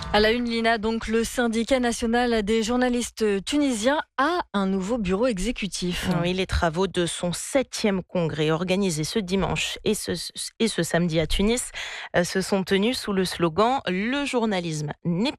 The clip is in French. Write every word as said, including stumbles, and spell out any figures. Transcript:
À la une, Lina, donc le syndicat national des journalistes tunisiens a un nouveau bureau exécutif. Oui, les travaux de son septième congrès organisé ce dimanche et ce, et ce samedi à Tunis euh, se sont tenus sous le slogan « Le journalisme n'est